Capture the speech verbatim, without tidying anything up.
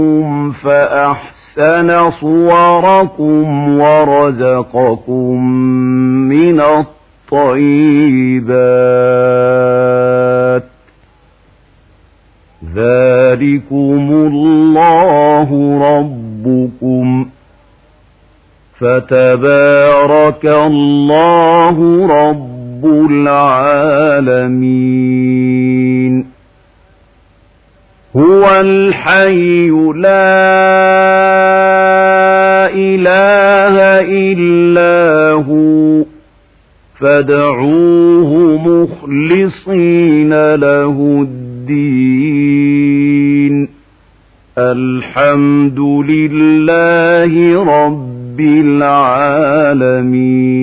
فأحسن صوركم ورزقكم من الطيبات ذلكم الله ربكم فتبارك الله رب العالمين هو الحي لا إله إلا هو فادعوه مخلصين له الدين الحمد لله رب العالمين.